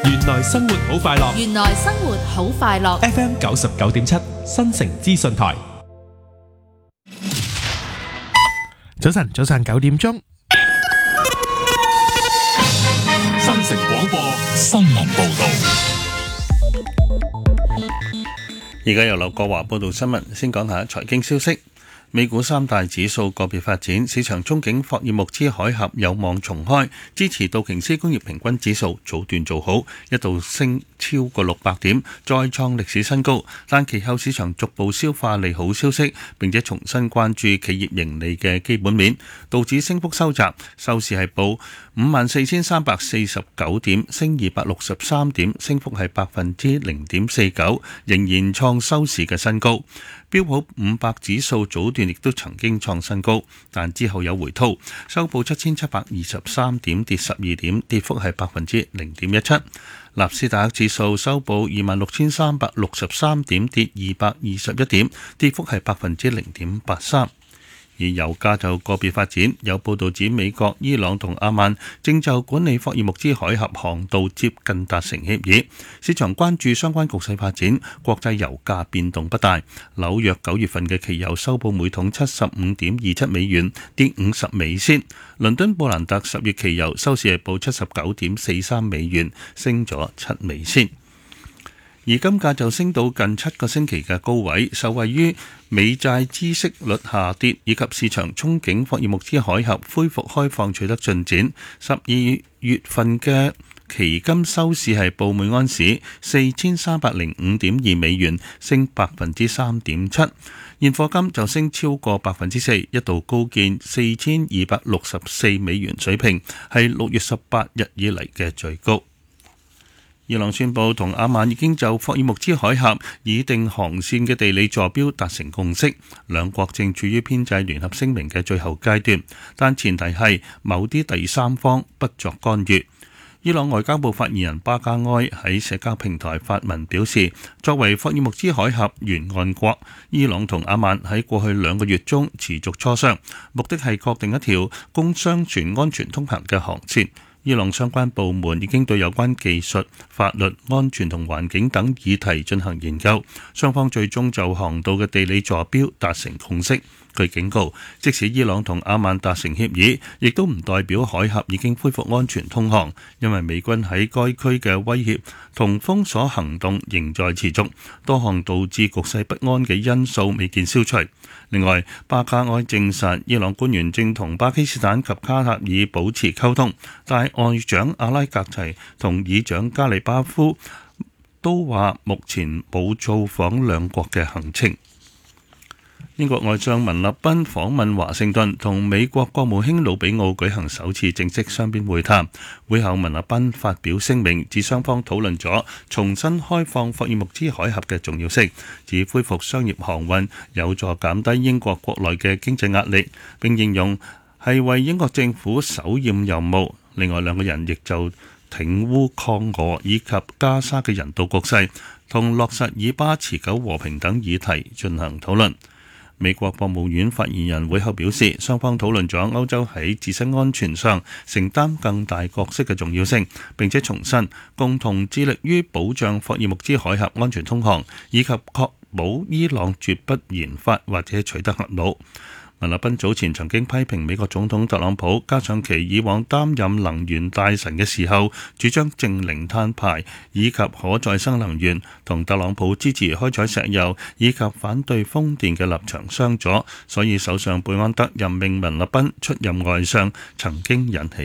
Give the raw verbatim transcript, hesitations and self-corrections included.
原來生活好快樂。 原來生活好快樂。 F M 九十九點七新城資訊台。 早晨，早晨九點鐘。 新城廣播新聞報道。 而家由劉國華報道新聞，先講下財經消息。美股三大指數個別發展，市場憧憬霍爾木茲海峽有望重開，支持道瓊斯工業平均指數早段做好，一度升超過六百點，再創歷史新高。但其後市場逐步消化利好消息，並且重新關注企業盈利嘅基本面，道指升幅收窄，收市係報五萬四千三百四十九點，升二百六十三點，升幅係百分之零點四九，仍然創收市嘅新高。標普五百指數早段亦都曾經創新高，但之後有回吐，收報七千七百二十三點，跌十二點，跌幅係百分之零點一七。納斯達克指數收報二萬六千三百六十三點，跌二百二十一點，跌幅係百分之零點八三。而油價就個別發展，有報道指美國、伊朗同阿曼正就管理霍爾木茲海峽航道接近達成協議，市場關注相關局勢發展，國際油價變動不大。紐約九月份嘅期油收報每桶七十五點二七美元，跌五十美仙。倫敦布蘭特十月期油收市係報七十九點四三美元，升咗七美仙。而金價就升到近七個星期嘅高位，受惠於美債孳息率下跌，以及市場憧憬霍爾木茲海峽恢復開放取得進展。十二月份嘅期金收市係報每安士四千三百零五點二美元，升百分之三點七。現貨金就升超過百分之四，一度高見四千二百六十四美元水平，係六月十八日以嚟嘅最高。伊朗宣布同阿曼已經就霍爾木茲海峽擬定航線嘅地理坐標達成共識，兩國正處於編製聯合聲明嘅最後階段，但前提係某啲第三方不作干預。伊朗外交部發言人巴加埃喺社交平台發文表示，作為霍爾木茲海峽沿岸國，伊朗同阿曼喺過去兩個月中持續磋商，目的係確定一條供商船安全通行嘅航線。伊朗相關部門已經對有關技術、法律、安全同環境等議題進行研究，雙方最終就航道嘅地理坐標達成共識。佢警告，即使伊朗同阿曼達成協議，亦都唔代表海峽已經恢復安全通航，因為美軍喺該區嘅威脅同封鎖行動仍在持續，多項導致局勢不安嘅因素未見消除。另外，巴加埃證實，伊朗官員正同巴基斯坦及卡塔爾保持溝通，但外長阿拉格齊同議長加里巴夫都話目前冇造訪兩國嘅行程。英國外相文立賓訪問華盛頓，同美國國務卿魯比奧舉行首次正式雙邊會談。會後，文立賓發表聲明，指雙方討論咗重新開放霍爾木茲海峽嘅重要性，指恢復商業航運有助減低英國國內嘅經濟壓力，並形容係為英國政府首要任務。另外兩個人亦就挺烏抗俄以及加沙嘅人道局勢同落實以巴持久和平等議題進行討論。美國國務院發言人會後表示，雙方討論咗歐洲喺自身安全上承擔更大角色嘅重要性，並且重申共同致力於保障霍爾木茲海峽安全通航，以及確保伊朗絕不研發或者取得核武。文立賓早前曾經批評美國總統特朗普，加上其以往擔任能源大臣嘅時候主張淨零碳排以及可再生能源，同特朗普支持開採石油以及反對風電嘅立場相左，所以首相貝安德任命文立賓出任外相，曾經引起